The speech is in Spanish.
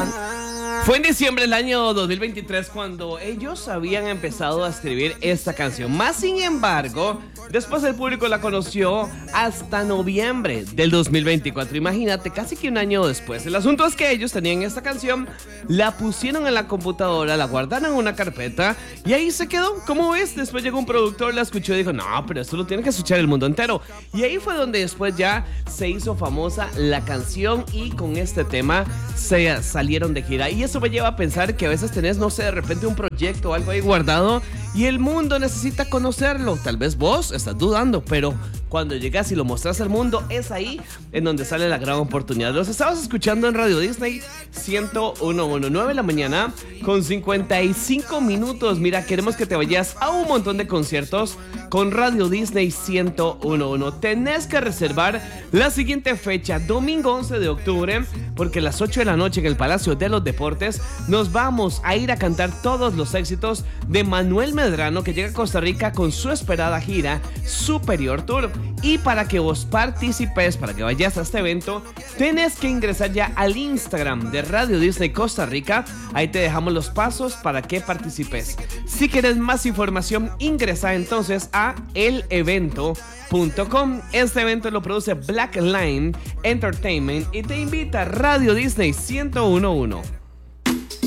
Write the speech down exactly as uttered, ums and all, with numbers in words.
Fue en diciembre del año dos mil veintitrés cuando ellos habían empezado a escribir esta canción. Más sin embargo, después el público la conoció hasta noviembre del dos mil veinticuatro. Imagínate, casi que un año después. El asunto es que ellos tenían esta canción, la pusieron en la computadora, la guardaron en una carpeta y ahí se quedó. ¿Cómo ves? Después llegó un productor, la escuchó y dijo, no, pero esto lo tiene que escuchar el mundo entero. Y ahí fue donde después ya se hizo famosa la canción y con este tema se salieron de gira. Y eso me lleva a pensar que a veces tenés, no sé, de repente un proyecto o algo ahí guardado y el mundo necesita conocerlo. Tal vez vos estás dudando, pero cuando llegas y lo mostras al mundo, es ahí en donde sale la gran oportunidad. Los estabas escuchando en Radio Disney ciento uno punto nueve de la mañana con cincuenta y cinco minutos. Mira, queremos que te vayas a un montón de conciertos con Radio Disney ciento uno punto uno. Tenés que reservar la siguiente fecha, domingo once de octubre, porque a las ocho de la noche en el Palacio de los Deportes nos vamos a ir a cantar todos los éxitos de Manuel Medrano, que llega a Costa Rica con su esperada gira Superior Tour. Y para que vos participes, para que vayas a este evento, tenés que ingresar ya al Instagram de Radio Disney Costa Rica. Ahí te dejamos los pasos para que participes. Si quieres más información, ingresa entonces a el evento punto com. Este evento lo produce Black Line Entertainment y te invita a Radio Disney ciento uno punto uno.